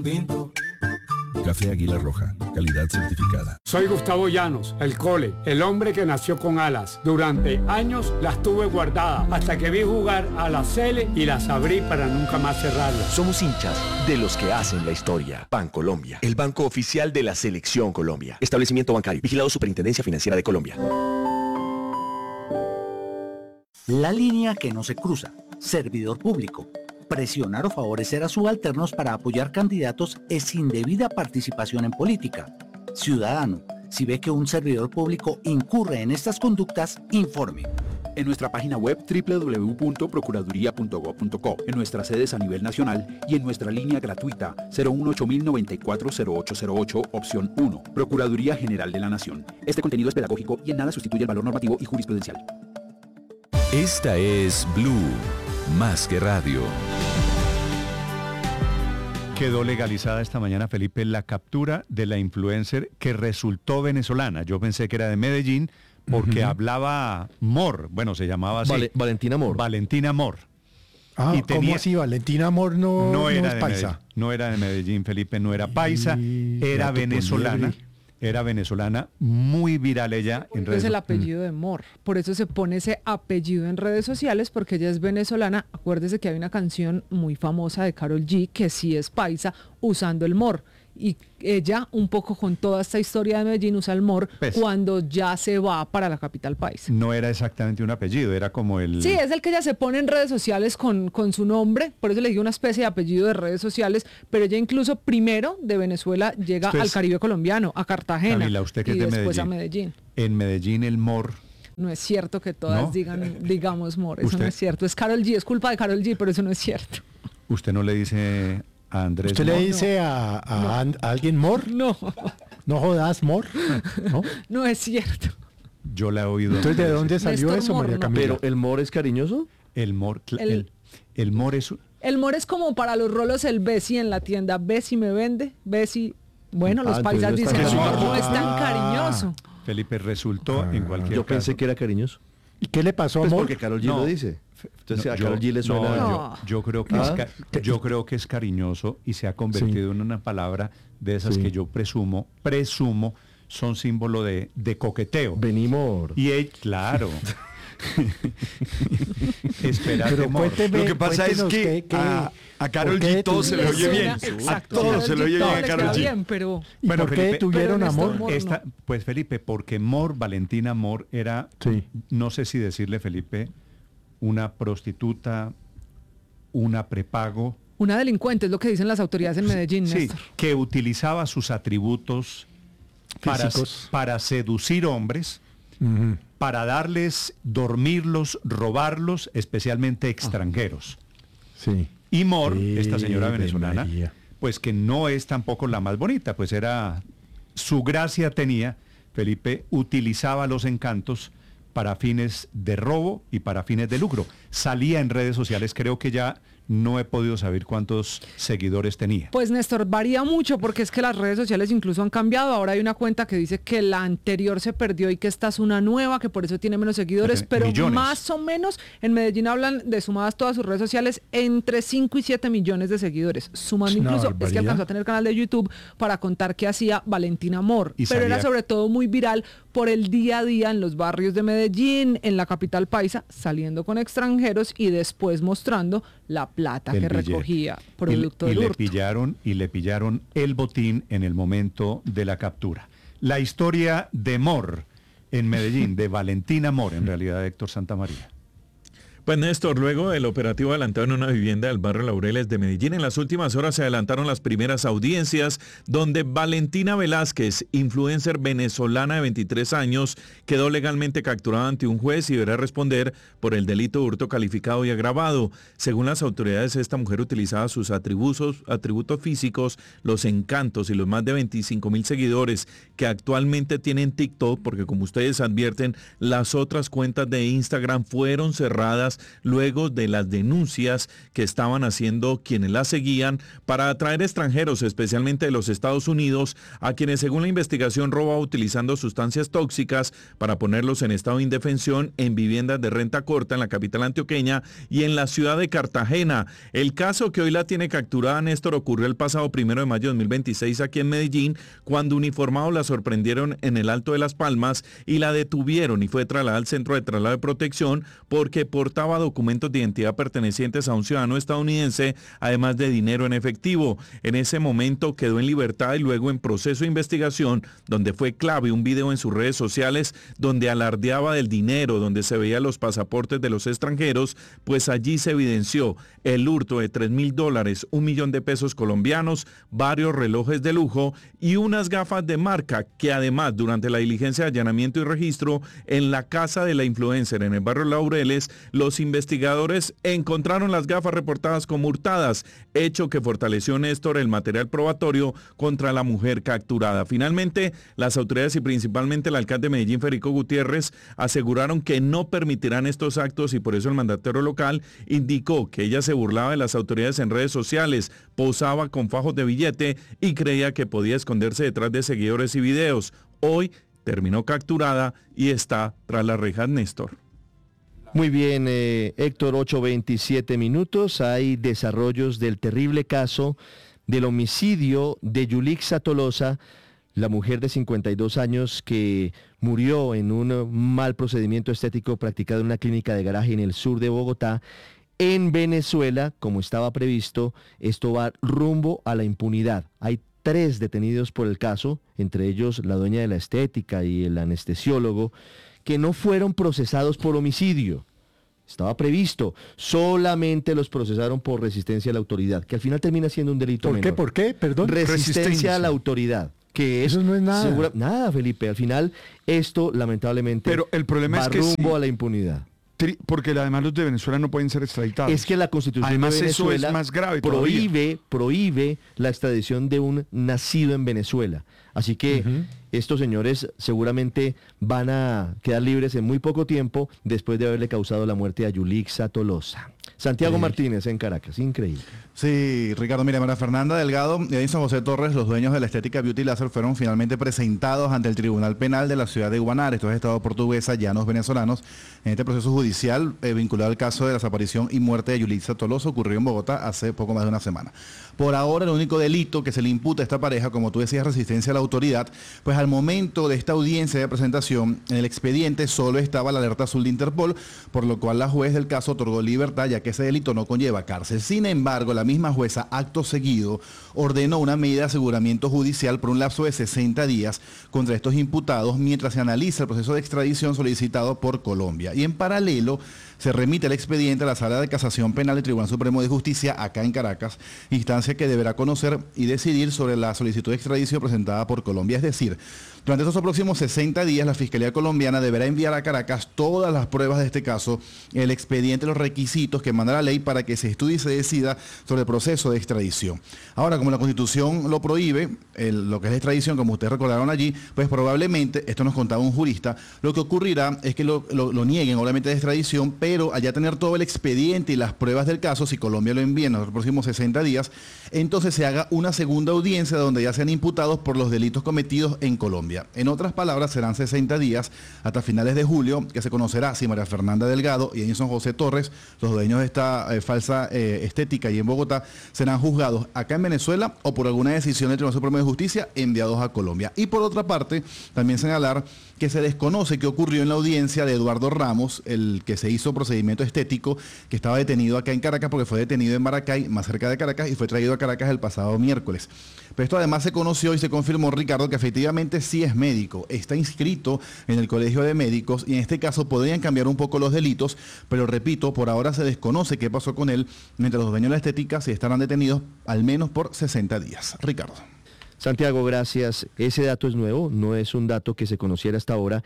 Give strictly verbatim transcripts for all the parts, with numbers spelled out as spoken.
Pinto. Café Águila Roja, calidad certificada. Soy Gustavo Llanos, el Cole, el hombre que nació con alas. Durante años las tuve guardadas hasta que vi jugar a la Cele y las abrí para nunca más cerrarlas. Somos hinchas de los que hacen la historia. Bancolombia, el banco oficial de la Selección Colombia. Establecimiento bancario, vigilado Superintendencia Financiera de Colombia. La línea que no se cruza. Servidor público. Presionar o favorecer a subalternos para apoyar candidatos es indebida participación en política. Ciudadano, si ve que un servidor público incurre en estas conductas, informe. En nuestra página web doble u doble u doble u punto procuraduría punto gob punto co, en nuestras sedes a nivel nacional y en nuestra línea gratuita cero uno ocho mil noventa y cuatro cero ocho cero ocho, opción uno. Procuraduría General de la Nación. Este contenido es pedagógico y en nada sustituye el valor normativo y jurisprudencial. Esta es Blue, más que radio. Quedó legalizada esta mañana, Felipe, la captura de la influencer que resultó venezolana. Yo pensé que era de Medellín porque uh-huh. hablaba Mor, bueno, se llamaba así. Vale, Valentina Mor. Valentina Mor. Ah, y tenía, ¿cómo así? Valentina Mor no, no, era no es de paisa. Medellín, no era de Medellín, Felipe, no era paisa, y era venezolana. Era venezolana, muy viral ella en redes sociales. Es el apellido de Mor, por eso se pone ese apellido en redes sociales, porque ella es venezolana. Acuérdese que hay una canción muy famosa de Karol G, que sí es paisa, usando el Mor. Y ella, un poco con toda esta historia de Medellín, usa el Mor pues, cuando ya se va para la capital paisa. No era exactamente un apellido, era como el... Sí, es el que ella se pone en redes sociales con, con su nombre, por eso le digo una especie de apellido de redes sociales, pero ella incluso primero de Venezuela llega Entonces, al Caribe colombiano, a Cartagena, Camila, usted que y es de después Medellín. a Medellín. En Medellín el Mor... No es cierto que todas ¿no? digan, digamos Mor, eso ¿Usted? No es cierto. Es Karol G, es culpa de Karol G, pero eso no es cierto. ¿Usted no le dice... a Andrés ¿Usted Mor? le dice no. a, a, no. a alguien Mor? No. ¿No jodas Mor? ¿No? No es cierto. Yo la he oído. Entonces, ¿de dónde salió Néstor eso, Mor, María no. Camila? ¿Pero el Mor es cariñoso? El Mor, el, el, el Mor es... El Mor es como para los rolos el Bessi en la tienda. Bessi me vende, Bessi... Bueno, los ah, paisas dicen que el Mor no es tan cariñoso. Felipe, resultó ah, en cualquier Yo caso. pensé que era cariñoso. ¿Y qué le pasó a pues Mor? Porque Karol G no. lo dice. Entonces no, a Karol G le suena... No, no. Yo, yo, creo que ¿Ah? es ca- yo creo que es cariñoso y se ha convertido sí. en una palabra de esas sí. que yo presumo, presumo, son símbolo de, de coqueteo. Venimos. Y él, claro. Espérate, cuénteme, lo que pasa es que, que, que a, a Karol G todo se le oye bien. Exacto. A todo se le oye bien a Karol G. Bien, pero... ¿Y bueno, por qué tuvieron amor? Mor, Esta, no. Pues Felipe, porque Mor, Valentina Mor, era, sí. no sé si decirle, Felipe, una prostituta, una prepago. Una delincuente, es lo que dicen las autoridades en Medellín, sí, Néstor. Que utilizaba sus atributos para, para seducir hombres, uh-huh. para darles, dormirlos, robarlos, especialmente extranjeros. Sí. Y Mor, sí, esta señora venezolana, María. pues que no es tampoco la más bonita, pues era, su gracia tenía, Felipe, utilizaba los encantos para fines de robo y para fines de lucro. Salía en redes sociales, creo que ya no he podido saber cuántos seguidores tenía. Pues Néstor, varía mucho porque es que las redes sociales incluso han cambiado. Ahora hay una cuenta que dice que la anterior se perdió y que esta es una nueva, que por eso tiene menos seguidores, pero millones. Más o menos en Medellín hablan de sumadas todas sus redes sociales entre cinco y siete millones de seguidores. Sumando incluso, barbaridad. Es que alcanzó a tener canal de YouTube para contar qué hacía Valentina Mor. Pero salía... era sobre todo muy viral por el día a día en los barrios de Medellín, en la capital paisa, saliendo con extranjeros y después mostrando la plata el que billete. Recogía producto y, y del le hurto. pillaron y le pillaron el botín en el momento de la captura. La historia de Mor en Medellín, de Valentina Mor, en realidad de Héctor Santamaría. Pues Néstor, luego del operativo adelantado en una vivienda del barrio Laureles de Medellín, en las últimas horas se adelantaron las primeras audiencias donde Valentina Velázquez, influencer venezolana de veintitrés años, quedó legalmente capturada ante un juez y deberá responder por el delito de hurto calificado y agravado. Según las autoridades, esta mujer utilizaba sus atributos, atributos físicos, los encantos y los más de veinticinco mil seguidores que actualmente tienen TikTok, porque como ustedes advierten, las otras cuentas de Instagram fueron cerradas luego de las denuncias que estaban haciendo quienes la seguían para atraer extranjeros, especialmente de los Estados Unidos, a quienes según la investigación robaba utilizando sustancias tóxicas para ponerlos en estado de indefensión en viviendas de renta corta en la capital antioqueña y en la ciudad de Cartagena. El caso que hoy la tiene capturada, Néstor, ocurrió el pasado primero de mayo de dos mil veintiséis aquí en Medellín, cuando uniformados la sorprendieron en el Alto de Las Palmas y la detuvieron y fue trasladada al centro de traslado de protección porque portaba documentos de identidad pertenecientes a un ciudadano estadounidense, además de dinero en efectivo. En ese momento quedó en libertad y luego en proceso de investigación, donde fue clave un video en sus redes sociales donde alardeaba del dinero, donde se veían los pasaportes de los extranjeros, pues allí se evidenció el hurto de tres mil dólares, un millón de pesos colombianos, varios relojes de lujo y unas gafas de marca que además durante la diligencia de allanamiento y registro en la casa de la influencer en el barrio Laureles, los investigadores encontraron las gafas reportadas como hurtadas, hecho que fortaleció, Néstor, el material probatorio contra la mujer capturada. Finalmente, las autoridades y principalmente el alcalde de Medellín, Federico Gutiérrez, aseguraron que no permitirán estos actos y por eso el mandatario local indicó que ella se burlaba de las autoridades en redes sociales, posaba con fajos de billete y creía que podía esconderse detrás de seguidores y videos. Hoy terminó capturada y está tras las rejas, Néstor. Muy bien, eh, Héctor, ocho veintisiete minutos. Hay desarrollos del terrible caso del homicidio de Yulixa Tolosa, la mujer de cincuenta y dos años que murió en un mal procedimiento estético practicado en una clínica de garaje en el sur de Bogotá. En Venezuela, como estaba previsto, esto va rumbo a la impunidad. Hay tres detenidos por el caso, entre ellos la dueña de la estética y el anestesiólogo, que no fueron procesados por homicidio. Estaba previsto, solamente los procesaron por resistencia a la autoridad, que al final termina siendo un delito ¿Por menor. qué? ¿Por qué? Perdón. Resistencia, resistencia a la autoridad. Que es Eso no es nada. Segura, nada, Felipe. Al final, esto lamentablemente Pero el problema va es que rumbo sí, a la impunidad. Porque además los de Venezuela no pueden ser extraditados. Es que la Constitución además, de Venezuela eso es más grave prohíbe, prohíbe la extradición de un nacido en Venezuela. Así que uh-huh. estos señores seguramente van a quedar libres en muy poco tiempo después de haberle causado la muerte a Yulixa Tolosa. Santiago sí. Martínez en Caracas, increíble. Sí, Ricardo, mira, María Fernanda Delgado y Edison José Torres, los dueños de la estética Beauty Laser, fueron finalmente presentados ante el Tribunal Penal de la ciudad de Guanar, esto es Estado portuguesa, llanos venezolanos, en este proceso judicial eh, vinculado al caso de la desaparición y muerte de Yulixa Tolosa, ocurrió en Bogotá hace poco más de una semana. Por ahora, el único delito que se le imputa a esta pareja, como tú decías, resistencia a la autoridad, pues al momento de esta audiencia de presentación, en el expediente solo estaba la alerta azul de Interpol, por lo cual la juez del caso otorgó libertad, ya que ese delito no conlleva cárcel. Sin embargo, la misma jueza, acto seguido, ordenó una medida de aseguramiento judicial por un lapso de sesenta días contra estos imputados mientras se analiza el proceso de extradición solicitado por Colombia. Y en paralelo, se remite el expediente a la Sala de Casación Penal del Tribunal Supremo de Justicia, acá en Caracas, instancia que deberá conocer y decidir sobre la solicitud de extradición presentada por Colombia. Es decir, durante estos próximos sesenta días, la Fiscalía colombiana deberá enviar a Caracas todas las pruebas de este caso, el expediente, los requisitos que manda la ley para que se estudie y se decida sobre el proceso de extradición. Ahora, como la Constitución lo prohíbe, el, lo que es la extradición, como ustedes recordaron allí, pues probablemente, esto nos contaba un jurista, lo que ocurrirá es que lo, lo, lo nieguen, obviamente, de extradición, pero allá tener todo el expediente y las pruebas del caso, si Colombia lo envía en los próximos sesenta días, entonces se haga una segunda audiencia donde ya sean imputados por los delitos cometidos en Colombia. En otras palabras, serán sesenta días hasta finales de julio, que se conocerá si María Fernanda Delgado y Edison José Torres, los dueños de esta eh, falsa eh, estética y en Bogotá, serán juzgados acá en Venezuela o por alguna decisión del Tribunal Supremo de Justicia enviados a Colombia. Y por otra parte, también señalar que se desconoce qué ocurrió en la audiencia de Eduardo Ramos, el que se hizo procedimiento estético, que estaba detenido acá en Caracas porque fue detenido en Maracay, más cerca de Caracas, y fue traído a Caracas el pasado miércoles. Pero esto además se conoció y se confirmó, Ricardo, que efectivamente sí es médico, está inscrito en el Colegio de Médicos y en este caso podrían cambiar un poco los delitos, pero repito, por ahora se desconoce qué pasó con él, mientras los dueños de la estética sí estarán detenidos al menos por sesenta días. Ricardo. Santiago, gracias. Ese dato es nuevo, no es un dato que se conociera hasta ahora.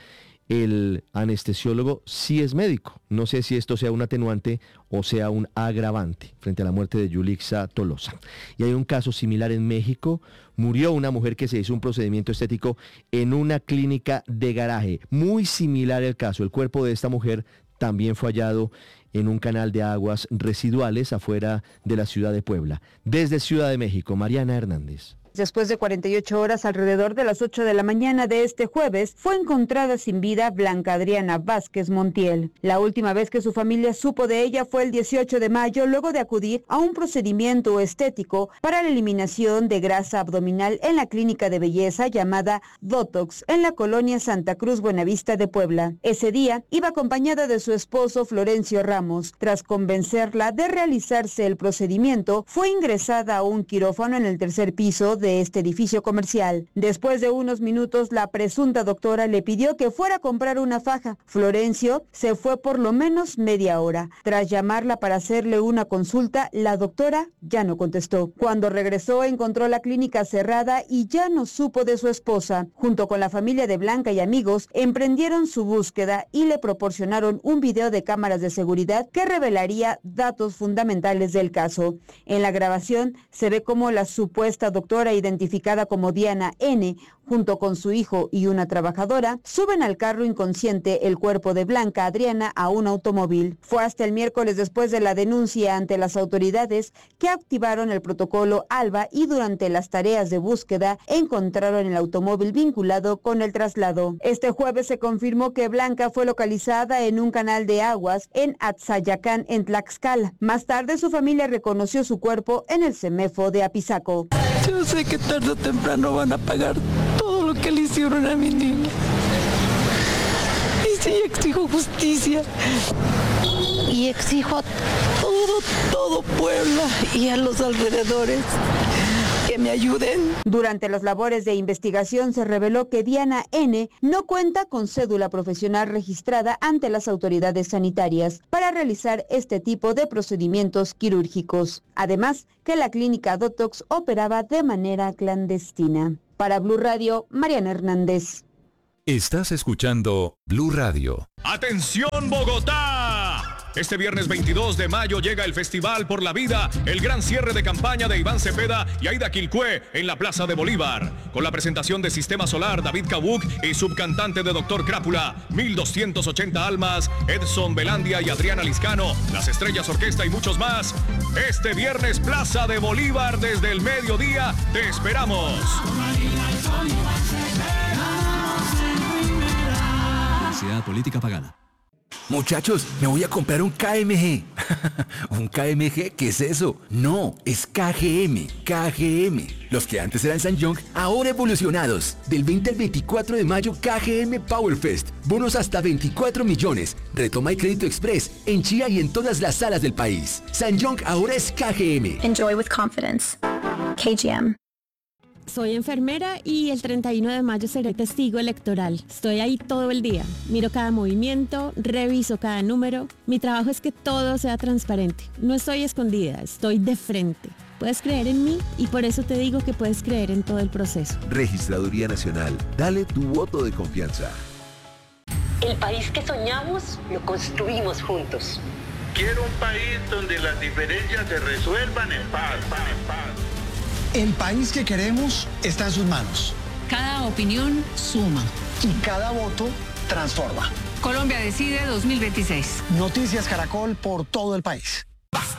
El anestesiólogo sí es médico. No sé si esto sea un atenuante o sea un agravante frente a la muerte de Yulixa Tolosa. Y hay un caso similar en México. Murió una mujer que se hizo un procedimiento estético en una clínica de garaje. Muy similar el caso. El cuerpo de esta mujer también fue hallado en un canal de aguas residuales afuera de la ciudad de Puebla. Desde Ciudad de México, Mariana Hernández. Después de cuarenta y ocho horas, alrededor de las ocho de la mañana de este jueves, fue encontrada sin vida Blanca Adriana Vázquez Montiel. La última vez que su familia supo de ella fue el dieciocho de mayo, luego de acudir a un procedimiento estético para la eliminación de grasa abdominal en la clínica de belleza llamada Botox, en la colonia Santa Cruz Buenavista de Puebla. Ese día iba acompañada de su esposo Florencio Ramos. Tras convencerla de realizarse el procedimiento, fue ingresada a un quirófano en el tercer piso de de este edificio comercial. Después de unos minutos, la presunta doctora le pidió que fuera a comprar una faja. Florencio se fue por lo menos media hora. Tras llamarla para hacerle una consulta, la doctora ya no contestó. Cuando regresó, encontró la clínica cerrada y ya no supo de su esposa. Junto con la familia de Blanca y amigos, emprendieron su búsqueda y le proporcionaron un video de cámaras de seguridad que revelaría datos fundamentales del caso. En la grabación se ve cómo la supuesta doctora, identificada como Diana N., junto con su hijo y una trabajadora, suben al carro inconsciente el cuerpo de Blanca Adriana a un automóvil. Fue hasta el miércoles, después de la denuncia ante las autoridades, que activaron el protocolo ALBA y durante las tareas de búsqueda encontraron el automóvil vinculado con el traslado. Este jueves se confirmó que Blanca fue localizada en un canal de aguas en Atzayacán, en Tlaxcala. Más tarde, su familia reconoció su cuerpo en el CEMEFO de Apizaco. Yo sé que tarde o temprano van a pagar todo lo que le hicieron a mi niña. Y sí, exijo justicia. Y exijo a todo, todo Puebla y a los alrededores que me ayuden. Durante las labores de investigación se reveló que Diana N. no cuenta con cédula profesional registrada ante las autoridades sanitarias para realizar este tipo de procedimientos quirúrgicos. Además, que la clínica Botox operaba de manera clandestina. Para Blue Radio, Mariana Hernández. Estás escuchando Blue Radio. ¡Atención, Bogotá! Este viernes veintidós de mayo llega el Festival por la Vida, el gran cierre de campaña de Iván Cepeda y Aida Quilcué en la Plaza de Bolívar. Con la presentación de Sistema Solar, David Cabuc y subcantante de Doctor Crápula, mil doscientas ochenta almas, Edson Belandia y Adriana Liscano, Las Estrellas Orquesta y muchos más. Este viernes, Plaza de Bolívar, desde el mediodía, te esperamos. Publicidad política pagada. Muchachos, me voy a comprar un K M G. ¿Un K M G? ¿Qué es eso? No, es K G M. K G M. Los que antes eran Sanyong, ahora evolucionados. Del veinte al veinticuatro de mayo, K G M Power Fest. Bonos hasta veinticuatro millones. Retoma y crédito express en Chía y en todas las salas del país. Sanyong ahora es K G M. Enjoy with confidence. K G M. Soy enfermera y el treinta y uno de mayo seré testigo electoral. Estoy ahí todo el día. Miro cada movimiento, reviso cada número. Mi trabajo es que todo sea transparente. No estoy escondida, estoy de frente. Puedes creer en mí y por eso te digo que puedes creer en todo el proceso. Registraduría Nacional. Dale tu voto de confianza. El país que soñamos lo construimos juntos. Quiero un país donde las diferencias se resuelvan en paz, paz, paz. El país que queremos está en sus manos. Cada opinión suma. Y cada voto transforma. Colombia Decide dos mil veintiséis. Noticias Caracol por todo el país.